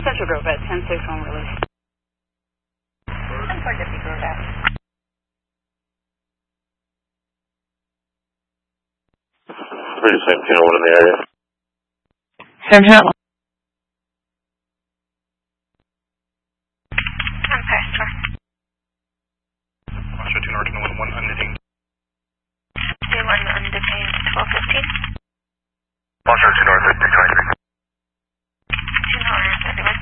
Central Grove at 10-6 on release. I'm sorry, Deputy Grove at. 1701 in the area. 1701. Okay, sir. Oscar 2 North, 1 undetained. 2-1 undetained, 1215. Oscar 2 North, 223. 2 North, everyone.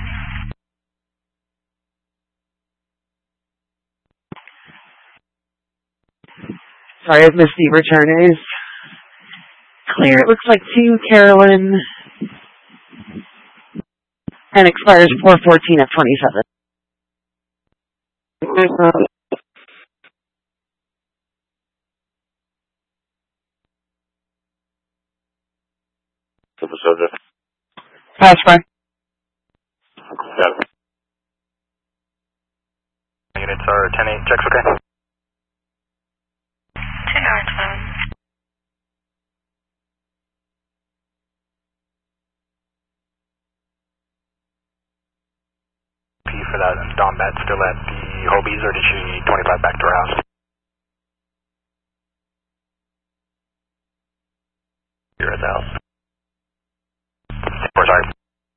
Sorry, I've missed the return. It is clear. It looks like 2 Carolyn and expires 4/14 of 27. Triple subject. Pass, Brian. Got it. Units are 10-8, checks okay? 2 North, 11. For that Dawn Bat still at the Hobies, or did she 25 back to her house? You're at the house. Or sorry.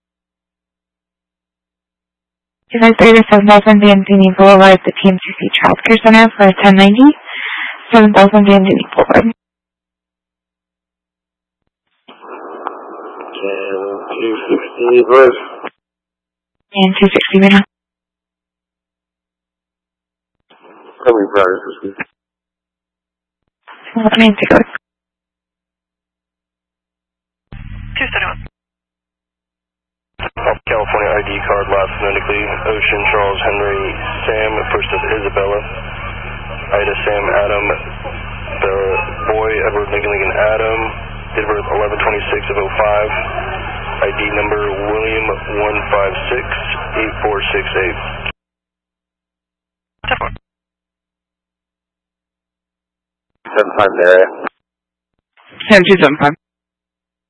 293 to 7000 Bandini Boulevard, the TMCC Child Care Center for 1090. 7000 Bandini Boulevard. And 260, Liz. And 260 right now. How many priors this week? Let me take a look. 271. Off California ID card, last phonetically, Ocean, Charles, Henry, Sam, first of Isabella, Ida, Sam, Adam, the boy, Edward, Lincoln, Adam, date of birth 11/26 of 05, ID number William 1568468. 75 in the area. 7275.